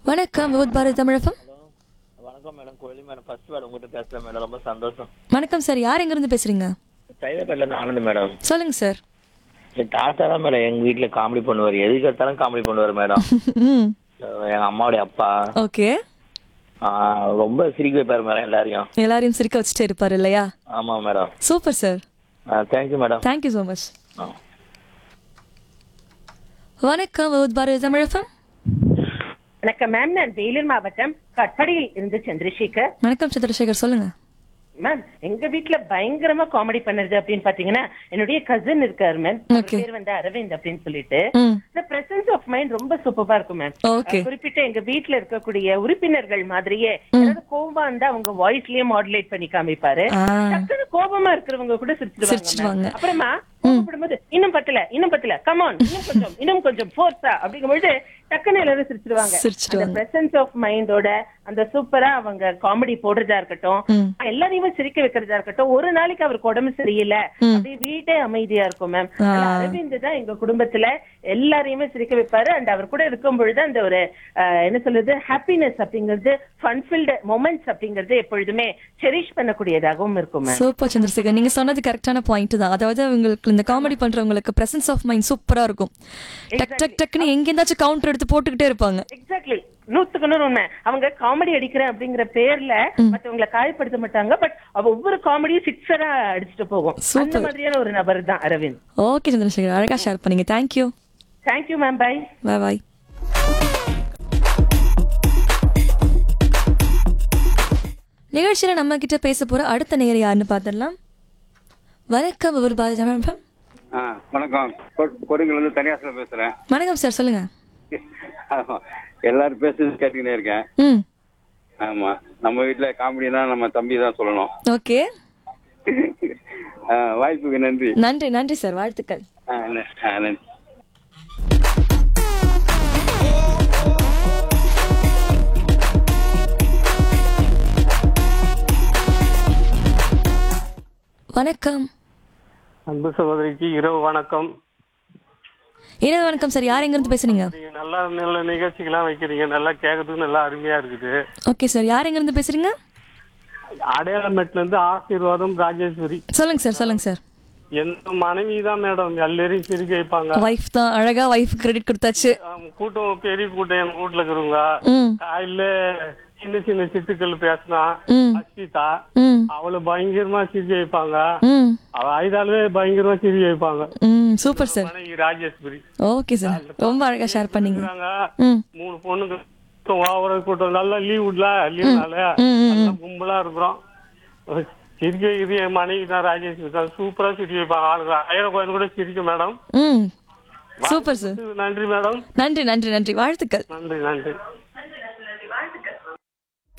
வணக்கம் வித் பாரதி தமிழகம். வணக்கம் madam. Koili madam, first word உங்ககிட்ட பேசுறேன் மேடம். ரொம்ப சந்தோஷம். வணக்கம் சார், யார் எங்கிருந்து பேசுறீங்க? சைதாப்பேட்டில இருந்து ஆனந்த் மேடம். சொல்லுங்க சார். என் தாத்தா தான் மேடம் எங்க வீட்டுல காமெடி பண்ணுவார். எதுக்கு எடுத்தாலும் காமெடி பண்ணுவார் மேடம். ம். எங்க அம்மாவுடைய அப்பா ஓகே. ரொம்ப சிரிக்க வைப்பாரு மேடம் எல்லாரையும். எல்லாரையும் சிரிக்க வச்சுட்டே இருப்பாரு இல்லையா? ஆமா madam. Super sir. Thank you madam. Thank you so much. வணக்கம் வித் பாரதி தமிழகம். வணக்கம் மேம், நான் வேலூர் மாவட்டம் கட்படியில் இருந்து சந்திரசேகர். வணக்கம் சந்திரசேகர், சொல்லுங்க. மேம், எங்க வீட்டுல பயங்கரமா காமெடி பண்ணுறது அப்படின்னு பாத்தீங்கன்னா என்னுடைய கசின் இருக்காரு மேம். பேர் வந்து அரவிந்த் அப்படின்னு சொல்லிட்டு. இந்த பிரசன்ஸ் ஆஃப் மைண்ட் ரொம்ப சூப்பரா இருக்கும் மேம். குறிப்பிட்ட எங்க வீட்டுல இருக்கக்கூடிய உறுப்பினர்கள் மாதிரியே ஏதாவது கோபமா இருந்தா அவங்க வாய்ஸ்லயே மாடுலேட் பண்ணி காமிப்பாரு. டக்குனு கோபமா இருக்கிறவங்க கூட சிரிச்சிருவாங்க. அப்புறமா கோபப்படும்போது இன்னும் பத்தல கமான் இன்னும் கொஞ்சம் ஃபோர்ஸா அப்படிங்கும்போது டக்குன்னு எல்லாரும் சிரிச்சிருவாங்க. அந்த பிரசன்ஸ் ஆஃப் மைண்டோட அந்த சூப்பரா அவங்க காமெடி போடுறதா இருக்கட்டும், எல்லாரையுமே சிரிக்க வைக்கிறதா இருக்கட்டும். ஒரு நாளைக்கு அவருக்கு உடம்பு சரியில்லை அப்படியே வீட்டே அமைதியா இருக்கும் மேம். அரவிந்த் தான் எங்க குடும்பத்துல எல்லாரையுமே சிரிக்க வைப்பாரு. அண்ட் அவர் கூட இருக்கும் பொழுது அந்த ஒரு என்ன சொல்றது ஹாப்பினஸ் அப்படிங்கிறது, ஃபன்ஃபில்டு மொமெண்ட்ஸ் அப்படிங்கிறது எப்பொழுதுமே செரிஷ் பண்ணக்கூடியதாகவும் இருக்கும் மேம். சூப்பர் சந்திரசேகர், நீங்க சொன்னது கரெக்டான பாயிண்ட் தான். அதாவது உங்களுக்கு இந்த காமெடி பண்றவங்களுக்கு பிரசன்ஸ் ஆஃப் மைண்ட் சூப்பரா இருக்கும். டக் டக் டக்னு எங்கேயாச்சும் கவுண்டர் எடுத்து போட்டுக்கிட்டே இருப்பாங்க. எக்ஸாக்ட்லி, 100க்கு 100 உண்மை. அவங்க காமெடி அடிக்கிறேன் அப்படிங்கிற பேர்ல மத்தவங்களை காயப்படுத்த மாட்டாங்க. பட் ஒவ்வொரு காமெடியும் சிக்ஸரா அடிச்சுட்டு போகும். அந்த மாதிரியான ஒரு நபர் தான் அரவிந்த். ஓகே சந்திரசேகர், அழகா ஷேர் பண்ணீங்க. Thank you. Thank you ma'am. By by by. நிகழ்ச்சியில நம்ம கிட்ட பேச போற அடுத்த நேயர் யாருன்னு பார்த்துடலாம். வணக்கம் விவர் பாரதி தமிழகம். வணக்கம், கொடுங்கல இருந்து தனியாசில பேசுறேன். வணக்கம் சார், சொல்லுங்க. எல்லாரும் பேசுறது கேட்டுக்கிட்டே இருக்கேன். ஆமா, நம்ம வீட்டுல காமெடினா நம்ம தம்பி தான் சொல்லணும். ஓகே. வாய்ப்புக்கு நன்றி. நன்றி நன்றி சார், வாழ்த்துக்கள். நன்றி. வணக்கம். அன்பு சகோதரிக்கு இரவு வணக்கம். இரவு வணக்கம் சார், யார் எங்கிருந்து பேசுறீங்க? நல்லா நல்ல நிகழ்ச்சிகள்லாம் வைக்கிறீங்க, நல்லா கேட்கறதுக்கு நல்லா அருமையா இருக்குது. ஓகே சார், யார் எங்கிருந்து பேசுறீங்க? அடையாளமேட்ல இருந்து ஆசீர்வாதம் ராஜேஸ்வரி. சொல்லுங்க சார். சொல்லுங்க சார். எந்த மனைவி தான் மேடம் எல்லாரையும் சிரிக்க வைப்பாங்க. வைஃப் தான், அழகா வைஃப் கிரெடிட் கொடுத்தாச்சு. கூட்டம் பெரிய கூட்டம் என் வீட்டுல இருக்கிறவங்க காலையில சின்ன சின்ன சிட்டுக்கள் பேசினா அஸ்மிதா அவளை பயங்கரமா சிரிக்க வைப்பாங்க. அவ ஐதாலுமே பயங்கரமா சிரிக்க வைப்பாங்க. Super sir. Rajeswari. Okay sir, ரொம்ப அழகா ஷேர் பண்ணீங்க. 3 பொண்ணுங்க கூட்டம் நல்லா லீவ்ல லீவ்னால கும்பலா இருக்கிறோம். சிரிக்க இது என் மனைவி தான் ராஜேஸ்வரி தான். சூப்பரா சிரிக்க வைப்பாங்க. ஆளுங்க 1000 கோயில் கூட சிரிக்கும் மேடம். Super sir. நன்றி மேடம். நன்றி நன்றி நன்றி, வாழ்த்துக்கள். நன்றி நன்றி.